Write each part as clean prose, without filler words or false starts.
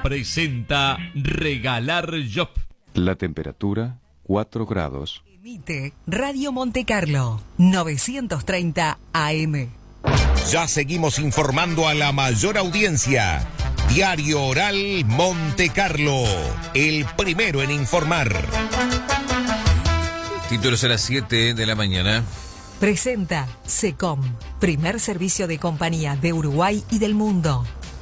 presenta Regalar Job. La temperatura, 4 grados. Emite Radio Monte Carlo, 930 AM. Ya seguimos informando a la mayor audiencia. Diario Oral Monte Carlo, el primero en informar. Títulos a las 7 de la mañana. Presenta SECOM, primer servicio de compañía de Uruguay y del mundo.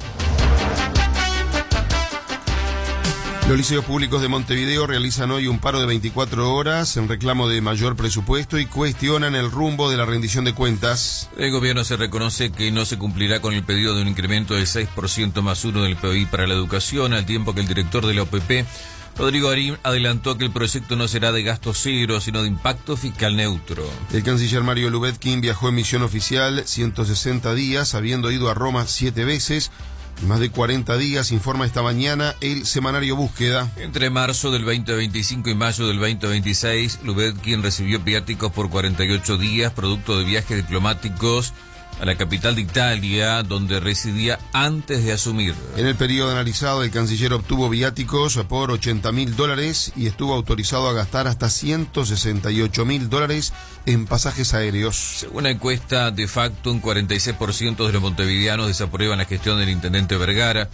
Los liceos públicos de Montevideo realizan hoy un paro de 24 horas en reclamo de mayor presupuesto y cuestionan el rumbo de la rendición de cuentas. El gobierno se reconoce que no se cumplirá con el pedido de un incremento del 6% más 1 del PBI para la educación, al tiempo que el director de la OPP, Rodrigo Arín, adelantó que el proyecto no será de gasto cero, sino de impacto fiscal neutro. El canciller Mario Lubetkin viajó en misión oficial 160 días, habiendo ido a Roma 7 veces. Más de 40 días, informa esta mañana el semanario Búsqueda. Entre marzo del 2025 y mayo del 2026, Lubetkin recibió viáticos por 48 días, producto de viajes diplomáticos a la capital de Italia, donde residía antes de asumir. En el periodo analizado, el canciller obtuvo viáticos por $80.000 y estuvo autorizado a gastar hasta $168.000 en pasajes aéreos. Según la encuesta de facto, un 46% de los montevideanos desaprueban la gestión del intendente Vergara,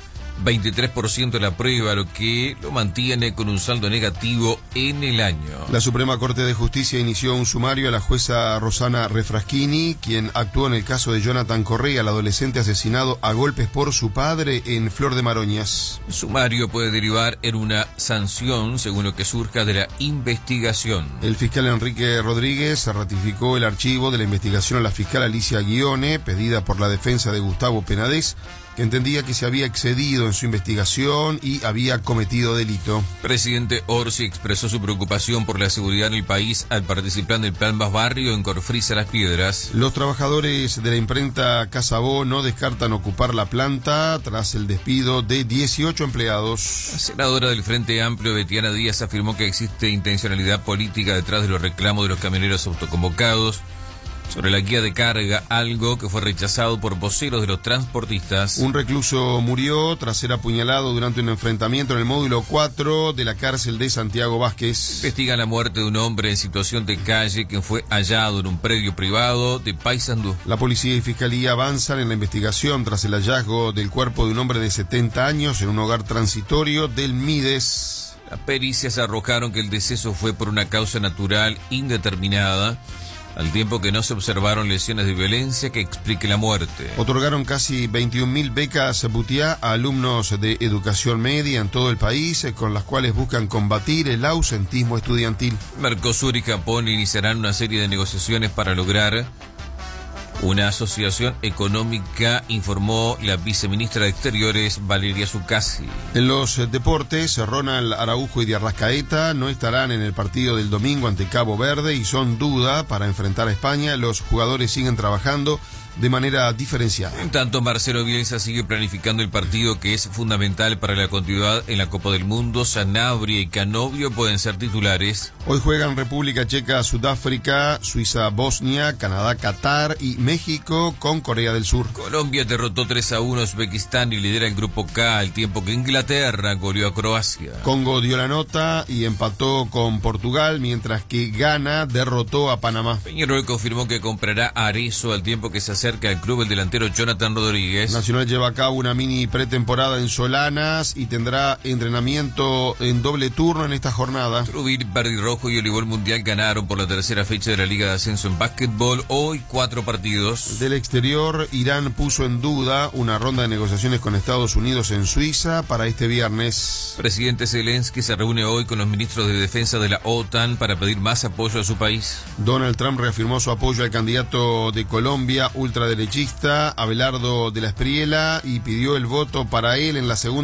23% la aprueba, lo que lo mantiene con un saldo negativo en el año. La Suprema Corte de Justicia inició un sumario a la jueza Rosana Refraschini, quien actuó en el caso de Jonathan Correa, el adolescente asesinado a golpes por su padre en Flor de Maroñas. El sumario puede derivar en una sanción según lo que surja de la investigación. El fiscal Enrique Rodríguez ratificó el archivo de la investigación a la fiscal Alicia Guione, pedida por la defensa de Gustavo Penades, que entendía que se había excedido en su investigación y había cometido delito. Presidente Orsi expresó su preocupación por la seguridad en el país al participar del Plan Más Barrio en Corfriza Las Piedras. Los trabajadores de la imprenta Casabó no descartan ocupar la planta tras el despido de 18 empleados. La senadora del Frente Amplio, Betiana Díaz, afirmó que existe intencionalidad política detrás de los reclamos de los camioneros autoconvocados sobre la guía de carga, algo que fue rechazado por voceros de los transportistas. Un recluso murió tras ser apuñalado durante un enfrentamiento en el módulo 4 de la cárcel de Santiago Vázquez. Investigan la muerte de un hombre en situación de calle que fue hallado en un predio privado de Paysandú. La policía y fiscalía avanzan en la investigación tras el hallazgo del cuerpo de un hombre de 70 años en un hogar transitorio del Mides. Las pericias arrojaron que el deceso fue por una causa natural indeterminada, al tiempo que no se observaron lesiones de violencia que explique la muerte. Otorgaron casi 21.000 becas Butiá a alumnos de educación media en todo el país, con las cuales buscan combatir el ausentismo estudiantil. Mercosur y Japón iniciarán una serie de negociaciones para lograr una asociación económica, informó la viceministra de Exteriores, Valeria Zuccasi. En los deportes, Ronald Araujo y Di Arrascaeta no estarán en el partido del domingo ante Cabo Verde y son duda para enfrentar a España. Los jugadores siguen trabajando de manera diferenciada. En tanto, Marcelo Bielsa sigue planificando el partido que es fundamental para la continuidad en la Copa del Mundo. Sanabria y Canovio pueden ser titulares. Hoy juegan República Checa, Sudáfrica, Suiza, Bosnia, Canadá, Qatar y México con Corea del Sur. Colombia derrotó 3-1 a Uzbekistán y lidera el grupo K, al tiempo que Inglaterra goleó a Croacia. Congo dio la nota y empató con Portugal, mientras que Ghana derrotó a Panamá. Peñarol confirmó que comprará a Arezzo, al tiempo que se acerca al club el delantero Jonathan Rodríguez. Nacional lleva a cabo una mini pretemporada en Solanas y tendrá entrenamiento en doble turno en esta jornada. Trubir, Verde y Rojo y Voleibol Mundial ganaron por la tercera fecha de la Liga de Ascenso en básquetbol. Hoy 4 partidos. Del exterior, Irán puso en duda una ronda de negociaciones con Estados Unidos en Suiza para este viernes. Presidente Zelensky se reúne hoy con los ministros de defensa de la OTAN para pedir más apoyo a su país. Donald Trump reafirmó su apoyo al candidato de Colombia ultraderechista, Abelardo de la Espriella, y pidió el voto para él en la segunda